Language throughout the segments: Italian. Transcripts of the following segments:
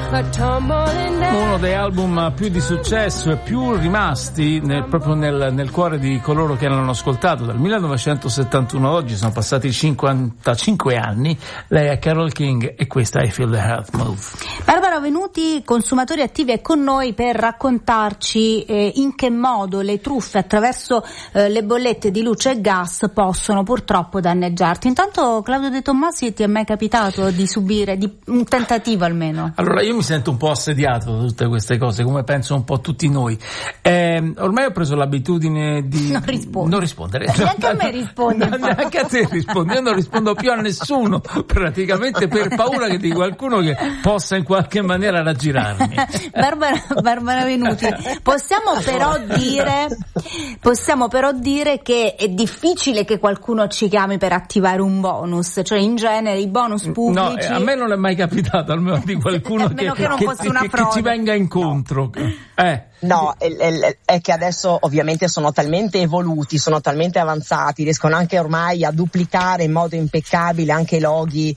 Uno dei album più di successo e più rimasti proprio nel cuore di coloro che l'hanno ascoltato dal 1971 a oggi, sono passati 55 anni. Lei è Carole King e questa è I Feel the Heart Move. Barbara Venuti, Consumatori Attivi, è con noi per raccontarci in che modo le truffe attraverso le bollette di luce e gas possono purtroppo danneggiarti. Intanto, Claudio De Tommasi, ti è mai capitato di subire un tentativo almeno? Allora, io mi sento un po' assediato da tutte queste cose, come penso un po' tutti noi. Ormai ho preso l'abitudine di non rispondere. Neanche a me rispondi. Neanche a te rispondi. Io non rispondo più a nessuno, praticamente, per paura che di qualcuno che possa in qualche maniera raggirarmi. Barbara Venuti, possiamo però dire che è difficile che qualcuno ci chiami per attivare un bonus, cioè in genere i bonus pubblici. No, a me non è mai capitato, almeno di qualcuno che ci venga incontro. No, è che adesso ovviamente sono talmente evoluti, sono talmente avanzati, riescono anche ormai a duplicare in modo impeccabile anche i loghi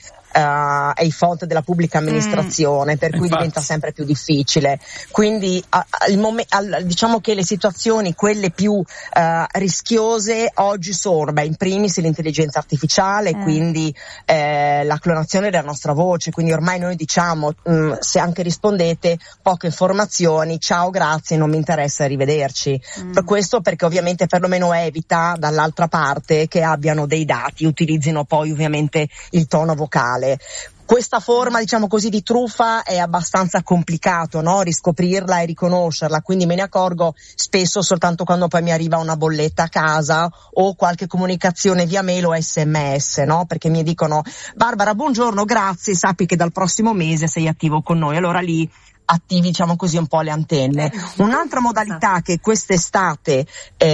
e i font della pubblica amministrazione, per cui diventa sempre più difficile. Quindi diciamo che le situazioni, quelle più rischiose oggi sono, in primis l'intelligenza artificiale, quindi la clonazione della nostra voce, quindi ormai noi diciamo se anche rispondete poche informazioni, ciao, grazie, non mi interessa, arrivederci. Per questo, perché ovviamente perlomeno evita dall'altra parte che abbiano dei dati, utilizzino poi ovviamente il tono vocale. Questa forma, diciamo così, di truffa è abbastanza complicato, no? Riscoprirla e riconoscerla, quindi me ne accorgo spesso soltanto quando poi mi arriva una bolletta a casa o qualche comunicazione via mail o SMS, no? Perché mi dicono: Barbara, buongiorno, grazie, sappi che dal prossimo mese sei attivo con noi. Allora lì attivi, diciamo così, un po' le antenne. Un'altra modalità che quest'estate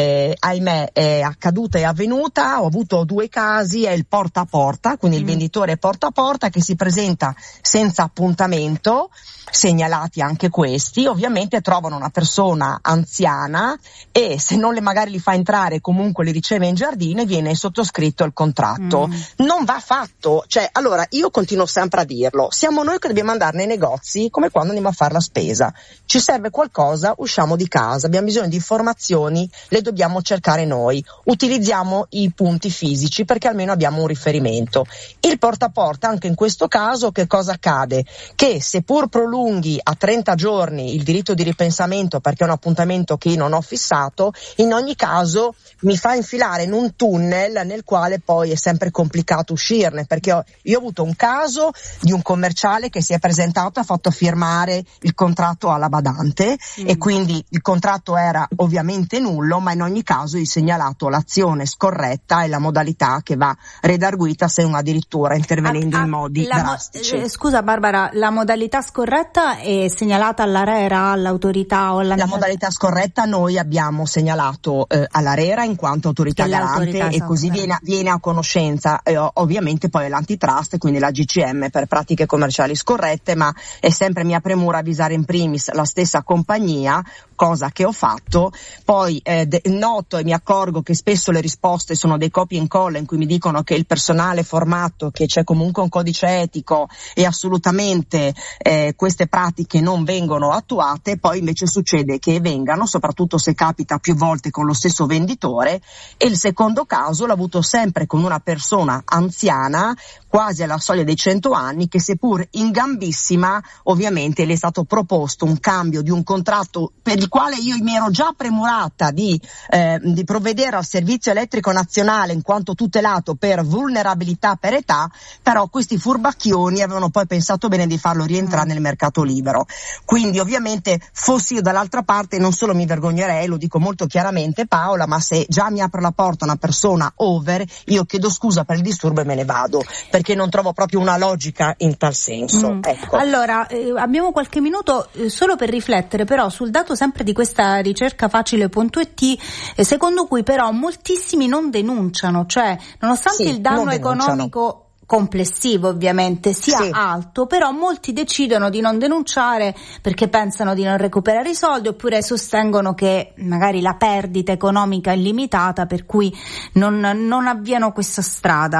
ahimè è accaduta e avvenuta, ho avuto 2 casi, è il porta a porta, quindi il venditore porta a porta che si presenta senza appuntamento, segnalati anche questi, ovviamente trovano una persona anziana e se non magari li fa entrare comunque li riceve in giardino e viene sottoscritto il contratto. Non va fatto, cioè, allora io continuo sempre a dirlo, siamo noi che dobbiamo andare nei negozi come quando andiamo a fare la spesa, ci serve qualcosa, usciamo di casa, abbiamo bisogno di informazioni, le dobbiamo cercare noi, utilizziamo i punti fisici perché almeno abbiamo un riferimento. Il porta a porta anche in questo caso che cosa accade? Che seppur prolunghi a 30 giorni il diritto di ripensamento perché è un appuntamento che io non ho fissato, in ogni caso mi fa infilare in un tunnel nel quale poi è sempre complicato uscirne, perché io ho avuto un caso di un commerciale che si è presentato, ha fatto firmare il contratto alla badante e quindi il contratto era ovviamente nullo, ma in ogni caso gli segnalato l'azione scorretta e la modalità che va redarguita se non addirittura intervenendo in modi drastici. Scusa Barbara, la modalità scorretta è segnalata all'ARERA, all'autorità o La modalità scorretta noi abbiamo segnalato all'ARERA in quanto autorità garante e così viene a conoscenza ovviamente poi l'antitrust, quindi la GCM per pratiche commerciali scorrette, ma è sempre mia premura avvisare in primis la stessa compagnia, cosa che ho fatto. Poi noto e mi accorgo che spesso le risposte sono dei copia e incolla in cui mi dicono che il personale formato, che c'è comunque un codice etico e assolutamente queste pratiche non vengono attuate, poi invece succede che vengano, soprattutto se capita più volte con lo stesso venditore. E il secondo caso l'ho avuto sempre con una persona anziana, quasi alla soglia dei 100 anni, che seppur in gambissima ovviamente le è stato proposto un cambio di un contratto per il quale io mi ero già premurata di provvedere al servizio elettrico nazionale in quanto tutelato per vulnerabilità per età, però questi furbacchioni avevano poi pensato bene di farlo rientrare nel mercato libero. Quindi ovviamente fossi io dall'altra parte non solo mi vergognerei, lo dico molto chiaramente Paola, ma se già mi apre la porta una persona over, io chiedo scusa per il disturbo e me ne vado, perché non trovo proprio una logica in tal senso. Ecco. Allora, abbiamo qualche minuto solo per riflettere però sul dato sempre di questa ricerca facile.it, secondo cui però moltissimi non denunciano, cioè nonostante il danno economico complessivo ovviamente sia alto, però molti decidono di non denunciare perché pensano di non recuperare i soldi, oppure sostengono che magari la perdita economica è limitata, per cui non avviano questa strada.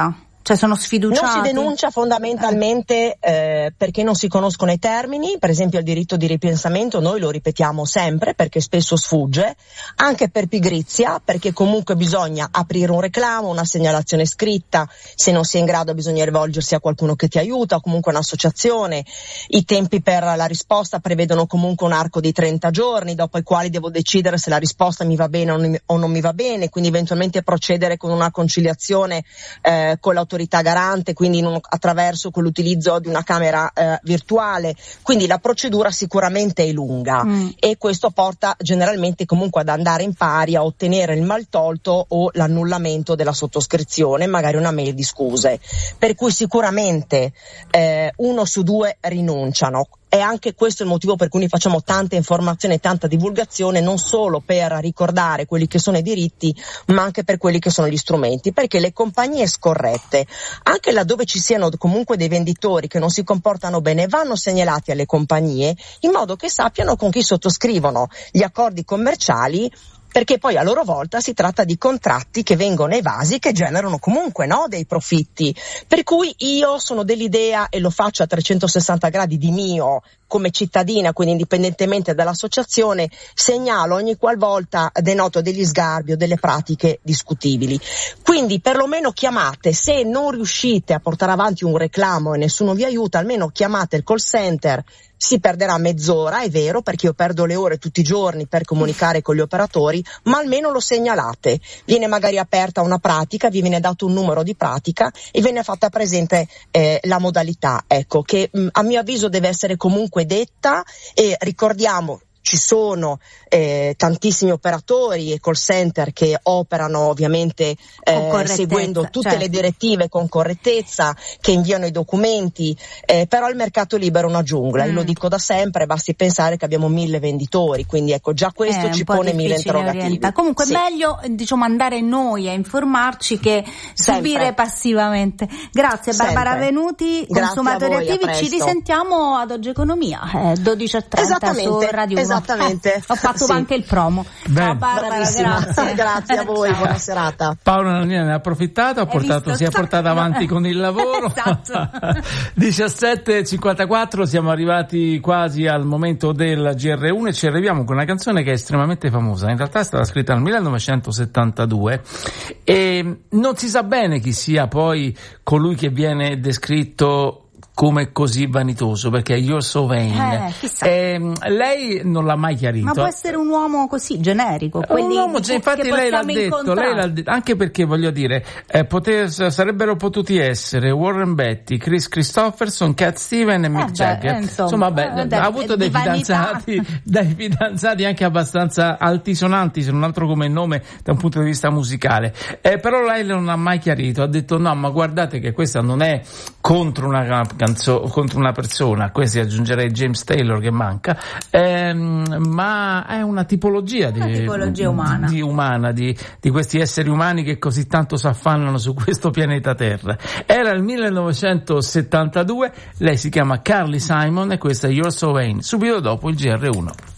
Cioè sono sfiduciati? Non si denuncia fondamentalmente perché non si conoscono i termini. Per esempio il diritto di ripensamento noi lo ripetiamo sempre perché spesso sfugge, anche per pigrizia, perché comunque bisogna aprire un reclamo, una segnalazione scritta, se non si è in grado bisogna rivolgersi a qualcuno che ti aiuta o comunque un'associazione. I tempi per la risposta prevedono comunque un arco di 30 giorni, dopo i quali devo decidere se la risposta mi va bene o non mi va bene, quindi eventualmente procedere con una conciliazione con l'autorità garante, quindi attraverso l'utilizzo di una camera virtuale. Quindi la procedura sicuramente è lunga e questo porta generalmente comunque ad andare in pari a ottenere il maltolto o l'annullamento della sottoscrizione, magari una mail di scuse, per cui sicuramente 1 su 2 rinunciano. E anche questo è il motivo per cui noi facciamo tanta informazione e tanta divulgazione, non solo per ricordare quelli che sono i diritti, ma anche per quelli che sono gli strumenti, perché le compagnie scorrette, anche laddove ci siano comunque dei venditori che non si comportano bene, vanno segnalati alle compagnie in modo che sappiano con chi sottoscrivono gli accordi commerciali, perché poi a loro volta si tratta di contratti che vengono evasi, che generano comunque dei profitti. Per cui io sono dell'idea, e lo faccio a 360 gradi di mio come cittadina, quindi indipendentemente dall'associazione, segnalo ogni qualvolta denoto degli sgarbi o delle pratiche discutibili. Quindi perlomeno chiamate, se non riuscite a portare avanti un reclamo e nessuno vi aiuta, almeno chiamate il call center. Si perderà mezz'ora, è vero, perché io perdo le ore tutti i giorni per comunicare con gli operatori, ma almeno lo segnalate. Viene magari aperta una pratica, vi viene dato un numero di pratica e viene fatta presente la modalità, ecco, che a mio avviso deve essere comunque detta. E ricordiamo, ci sono tantissimi operatori e call center che operano ovviamente seguendo tutte le direttive con correttezza, che inviano i documenti, però il mercato libero è una giungla, io lo dico da sempre, basti pensare che abbiamo 1000 venditori, quindi ecco già questo ci pone 1000 interrogativi. Comunque è meglio andare noi a informarci che subire passivamente. Grazie Barbara Venuti, Consumatori Attivi, ci risentiamo ad Oggi Economia 12:30 su Radio 1. Esattamente. Ho fatto anche il promo. Ciao Barbara, grazie. Grazie a voi, ciao. Buona serata. Paola Nannina ne ha approfittato, si è portata avanti con il lavoro. Esatto. 17:54, siamo arrivati quasi al momento del GR1 e ci arriviamo con una canzone che è estremamente famosa. In realtà è stata scritta nel 1972 e non si sa bene chi sia poi colui che viene descritto come così vanitoso, perché You're So Vain. Lei non l'ha mai chiarito. Ma può essere un uomo così generico, un uomo, infatti lei l'ha detto, anche perché voglio dire, sarebbero potuti essere Warren Beatty, Chris Christopherson, Cat Stevens e Mick Jagger. Insomma, ha avuto dei fidanzati anche abbastanza altisonanti, se non altro come nome da un punto di vista musicale. Però lei non ha mai chiarito, ha detto no, ma guardate che questa non è contro una persona, questi aggiungerei James Taylor che manca, ma è una tipologia umana di questi esseri umani che così tanto si affannano su questo pianeta Terra. Era il 1972, lei si chiama Carly Simon e questa è You're So Vain, subito dopo il GR1.